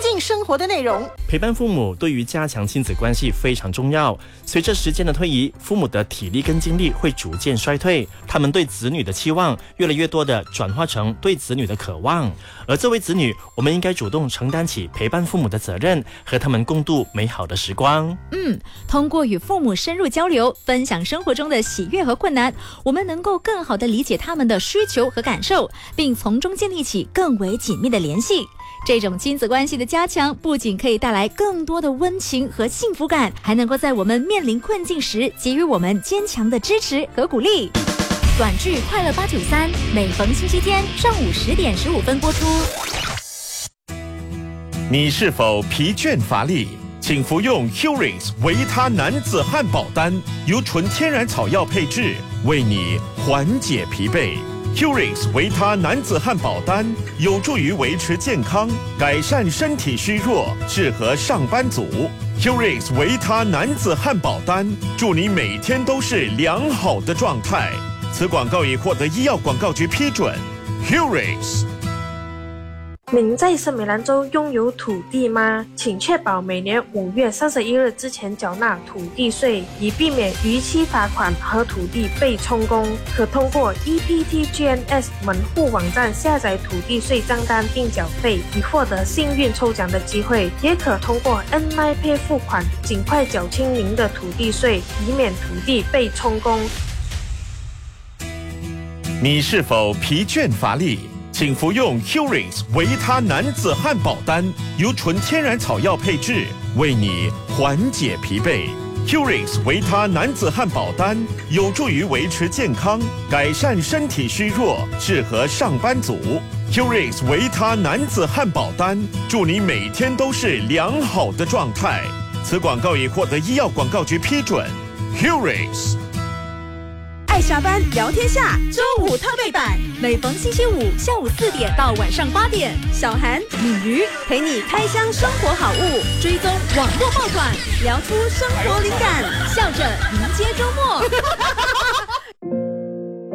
近生活的内容。 陪伴父母对于加强亲子关系非常重要。随着时间的推移，父母的体力跟精力会逐渐衰退，他们对子女的期望越来越多的转化成对子女的渴望。而作为子女，我们应该主动承担起陪伴父母的责任，和他们共度美好的时光。 通过与父母深入交流，分享生活中的喜悦和困难，我们能够更好地理解他们的需求和感受，并从中建立起更为紧密的联系。这种亲子关系的加强，不仅可以带来更多的温情和幸福感，还能够在我们面临困境时给予我们坚强的支持和鼓励。短剧《快乐893》每逢星期天上午10点15分播出。 你是否疲倦乏力？请服用 Hurix 维他男子汉堡丹，由纯天然草药配制，为你缓解疲惫。Hurix 维他男子汉堡丹有助于维持健康，改善身体虚弱，适合上班族。Hurix 维他男子汉堡丹，祝你每天都是良好的状态。此广告已获得医药广告局批准。Hurix。 您在森美兰州拥有土地吗？请确保每年5月31日之前缴纳土地税，以避免逾期罚款和土地被充公。可通过 EPTGNS 门户网站下载土地税账单并缴费，以获得幸运抽奖的机会。也可通过 N-MyPay 付款，尽快缴清您的土地税，以免土地被充公。 你是否疲倦乏力？请服用 Hurix 维他男子汉堡丹，由纯天然草药配制，为你缓解疲惫。Hurix 维他男子汉堡丹有助于维持健康，改善身体虚弱，适合上班族。Hurix 维他男子汉堡丹，祝你每天都是良好的状态。此广告已获得医药广告局批准。Hurix。 爱下班聊天下周五特备版，每逢星期五下午4点到晚上8点，小韩、米鱼陪你开箱生活好物，追踪网络爆款，聊出生活灵感，笑着迎接周末。